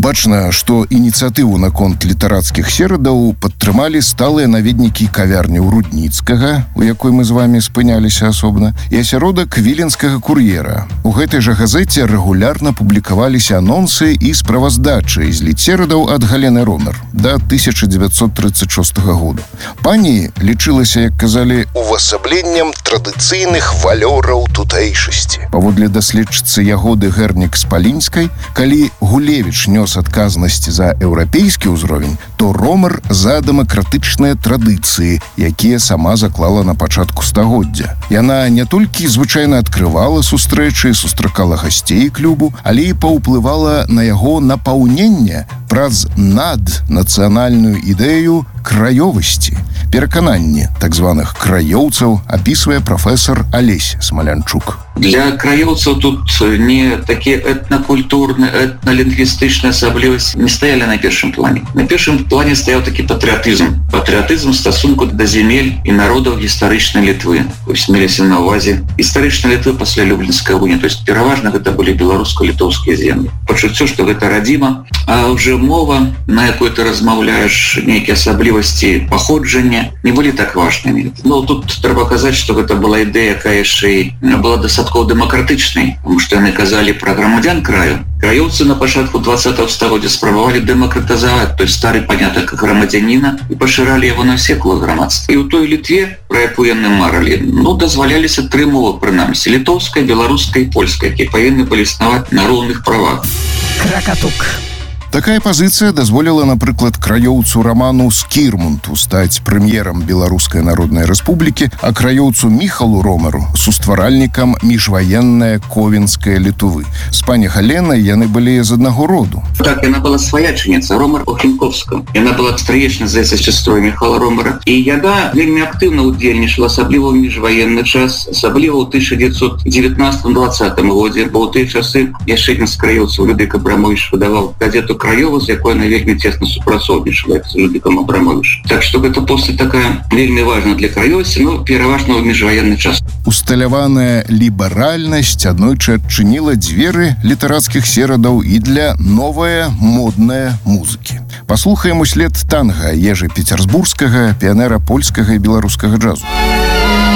Бачна, што ініцыятыву наконт літарацкіх серадаў падтрымалі сталыя наведнікі кавярні ў Рудніцкага, у якой мы з вамі спыняліся асобна, і асяродак віленскага кур'ера. У гэтай жа газеце рэгулярна публікаваліся анонсы і справаздачы з літсерадаў ад Галены Ромер да 1936 года. Пані лічылася, як казалі, увасабленнем традыцыйных валёраў тутэйшасці. Паводле даследчыцы Ягоды Гэрнік-Спалінскай, калі Гулевіч нёс адказнасць за еўрапейскі ўзровень, то Ромер за дэмакратычныя традыцыі, якія сама заклала на пачатку стагоддзя. Яна не толькі звычайна адкрывала сустрэчы, сустракала гасцей клубу, але і паўплывала на яго напаўненне праз наднацыянальную ідэю краёвасці. Перакананні так званых краёўцаў апісвае прафесор Алесь Смалянчук. Для краёўцаў тут не такія этнакультурныя, этналінгвістычныя асаблівасці не стаялі на першым плане. На першым плане стаяў такі патрыятызм. Патрыятызм стасунку да зямель і народаў гістарычнай Літвы. Вось меліся на ўвазе гістарычнай Літвы пасля Люблінскай уніі. То есть пераважна гэта былі беларуска-літоўскія землі. Пачуццё, што гэта радзіма, а ўжо мова, на якой ты размаўляеш, нейкія асаблівасці паходжання, не былі так важнымі. Но тут трэба казаць, што гэта была ідэя, якая яшчэ была дастаткова дэмакратычнай, тому што яны казалі пра грамадзян краю. Краёўцы на пачатку 20-го стагоддзя спрабавалі дэмакратызаваць той стары панятак грамадзяніна і пашыралі яго на ўсе колы грамадства. І ў той Літве, пра якую яны марылі, дазваляліся 3 мовы, прынамсі, літоўская, беларуская і польская, якія павінны былі існаваць на роўных правах. Кракатук. Такая пазіцыя дазволіла, напрыклад, краёўцу Раману Скірмунту стаць прэм'ерам Беларускай Народнай Рэспублікі, а краёўцу Міхалу Ромеру сустваральнікам міжваеннай Ковенскай Літвы. З пані Галенай яны былі з аднаго роду. Так, яна была сваячаніца Ромер Охінковска. Яна была стрыечна за сястрой Міхала Ромера. І яна вельмі актыўна ўдзельнічала, асабліва ў міжваенны час, асабліва ў 1919-20 годзе, бо ў тыя часы яшчэ адзін з краёўцаў Людвік Абрамовіч выдаваў газету «Краёва», з якой она вельмі цесна супрацоўнічала з Людвікам Абрамовічам. Так што гэта постаць такая вельмі важна для краёўцы, пераважна ў міжваенны час. Усталяваная ліберальнасць аднойчы адчыніла дзверы літарацкіх серадаў і для новае моднае музыкі. Паслухаем услед танга Ежы Пецярсбургскага, піянера польскага і беларускага джазу.